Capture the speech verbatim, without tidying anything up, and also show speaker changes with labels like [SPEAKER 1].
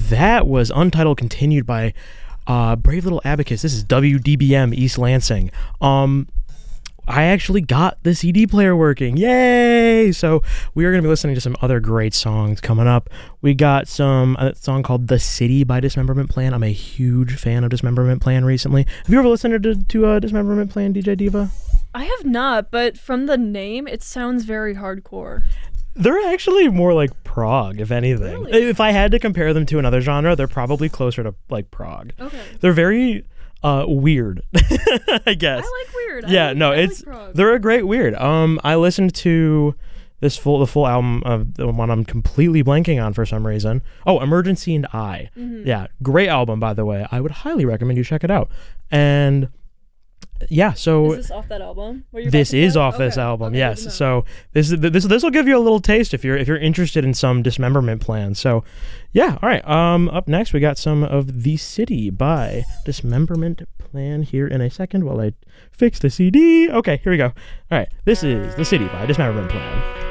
[SPEAKER 1] that was Untitled Continued by uh, Brave Little Abacus. This is W D B M East Lansing. Um, I actually got the C D player working. Yay! So we are going to be listening to some other great songs coming up. We got some a song called The City by Dismemberment Plan. I'm a huge fan of Dismemberment Plan recently. Have you ever listened to, to uh, Dismemberment Plan, D J Diva?
[SPEAKER 2] I have not, but from the name, it sounds very hardcore.
[SPEAKER 1] They're actually more like prog, if anything.
[SPEAKER 2] Really?
[SPEAKER 1] If I had to compare them to another genre, they're probably closer to like prog.
[SPEAKER 2] Okay.
[SPEAKER 1] They're very uh, weird, I guess.
[SPEAKER 2] I like weird.
[SPEAKER 1] Yeah,
[SPEAKER 2] I like,
[SPEAKER 1] no,
[SPEAKER 2] I
[SPEAKER 1] it's
[SPEAKER 2] like prog.
[SPEAKER 1] they're a great weird. Um, I listened to this full the full album of the one I'm completely blanking on for some reason. Oh, Emergency and I.
[SPEAKER 2] Mm-hmm.
[SPEAKER 1] Yeah, great album by the way. I would highly recommend you check it out. And yeah, so
[SPEAKER 2] Is this off that album? What you're
[SPEAKER 1] this
[SPEAKER 2] about to
[SPEAKER 1] is
[SPEAKER 2] play?
[SPEAKER 1] off this
[SPEAKER 2] Okay.
[SPEAKER 1] album.
[SPEAKER 2] Okay,
[SPEAKER 1] Yes.
[SPEAKER 2] good to know.
[SPEAKER 1] So this is this this will give you a little taste if you're if you're interested in some Dismemberment Plan. So yeah, all right. Um up next we got some of The City by Dismemberment Plan here in a second while I fix the C D. Okay, here we go. All right. This is The City by Dismemberment Plan.